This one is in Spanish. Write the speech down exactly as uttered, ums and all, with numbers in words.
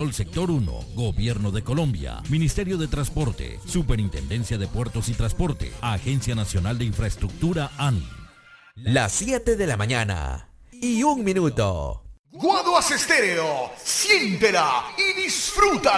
Control Sector uno, Gobierno de Colombia, Ministerio de Transporte, Superintendencia de Puertos y Transporte, Agencia Nacional de Infraestructura A N. Las siete de la mañana y un minuto. Guaduas Estéreo, siéntela y disfrútala.